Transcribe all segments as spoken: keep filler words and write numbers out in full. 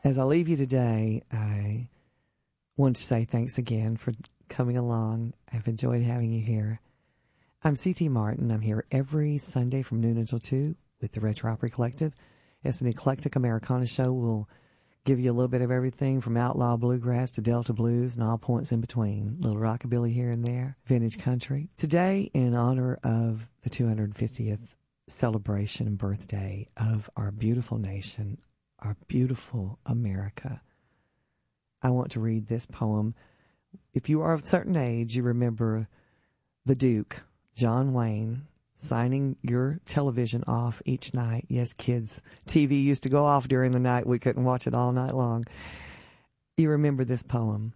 As I leave you today, I want to say thanks again for coming along. I've enjoyed having you here. I'm C T Martin. I'm here every Sunday from noon until two with the Retro Opry Collective. It's an eclectic Americana show. We'll give you a little bit of everything from outlaw bluegrass to Delta blues and all points in between. A little rockabilly here and there, vintage country. Today, in honor of the two hundred fiftieth celebration and birthday of our beautiful nation, our beautiful America, I want to read this poem. If you are of a certain age, you remember the Duke, John Wayne, signing your television off each night. Yes, kids, T V used to go off during the night. We couldn't watch it all night long. You remember this poem,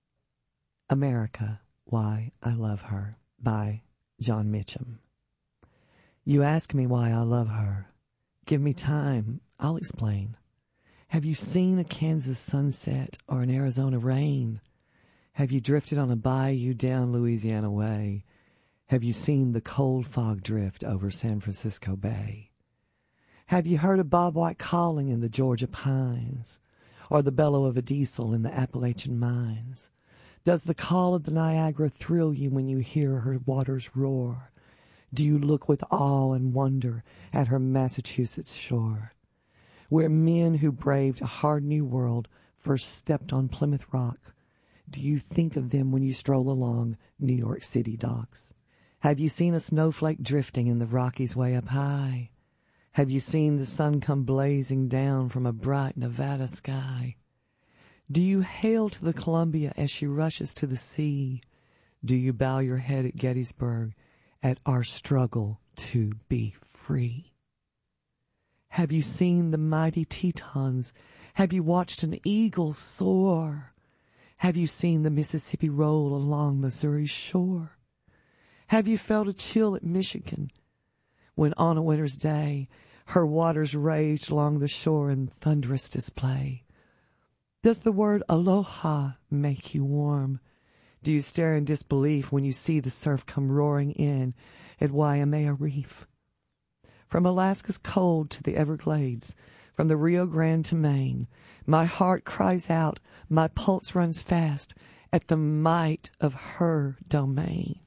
America, Why I Love Her, by John Mitchum. You ask me why I love her. Give me time, I'll explain. Have you seen a Kansas sunset or an Arizona rain? Have you drifted on a bayou down Louisiana way? Have you seen the cold fog drift over San Francisco Bay? Have you heard a bobwhite calling in the Georgia pines, or the bellow of a diesel in the Appalachian mines? Does the call of the Niagara thrill you when you hear her waters roar? Do you look with awe and wonder at her Massachusetts shore, where men who braved a hard new world first stepped on Plymouth Rock? Do you think of them when you stroll along New York City docks? Have you seen a snowflake drifting in the Rockies way up high? Have you seen the sun come blazing down from a bright Nevada sky? Do you hail to the Columbia as she rushes to the sea? Do you bow your head at Gettysburg at our struggle to be free? Have you seen the mighty Tetons? Have you watched an eagle soar? Have you seen the Mississippi roll along Missouri's shore? Have you felt a chill at Michigan when on a winter's day her waters raged along the shore in thunderous display? Does the word aloha make you warm? Do you stare in disbelief when you see the surf come roaring in at Waimea Reef? From Alaska's cold to the Everglades, from the Rio Grande to Maine, my heart cries out, my pulse runs fast at the might of her domain.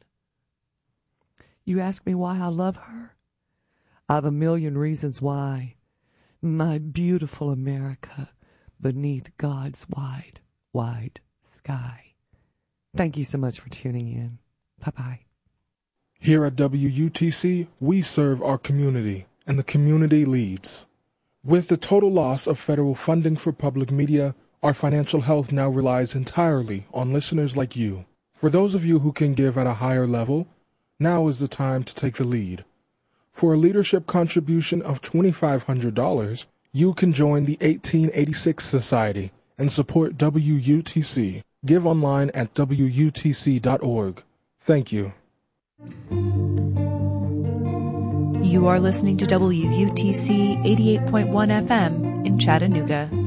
You ask me why I love her? I've a million reasons why. My beautiful America beneath God's wide, wide sky. Thank you so much for tuning in. Bye-bye. Here at W U T C, we serve our community, and the community leads. With the total loss of federal funding for public media, our financial health now relies entirely on listeners like you. For those of you who can give at a higher level, now is the time to take the lead. For a leadership contribution of twenty-five hundred dollars, you can join the eighteen eighty-six Society and support W U T C. Give online at W U T C dot org. Thank you. You are listening to W U T C eighty-eight point one F M in Chattanooga.